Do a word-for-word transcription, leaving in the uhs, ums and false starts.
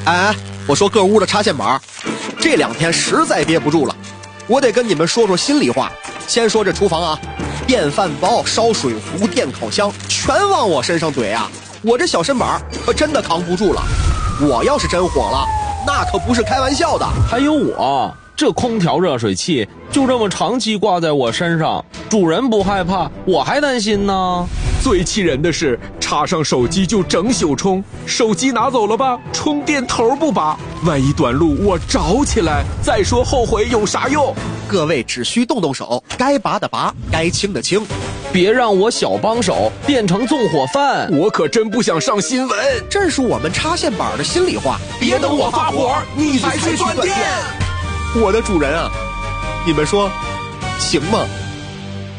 哎，我说各屋的插线板，这两天实在憋不住了，我得跟你们说说心里话。先说这厨房啊，电饭煲、烧水壶、电烤箱全往我身上怼啊，我这小身板可真的扛不住了。我要是真火了，那可不是开玩笑的。 还有我这空调热水器就这么长期挂在我身上，主人不害怕，我还担心呢。 最气人的是，插上手机就整宿充，手机拿走了吧，充电头不拔，万一短路我着起来，再说后悔有啥用？ 各位只需动动手，该拔的拔，该清的清， 别让我小帮手变成纵火犯。 我可真不想上新闻， 这是我们插线板的心里话。 别等我发火，你才去断电。 我的主人啊，你们说行吗？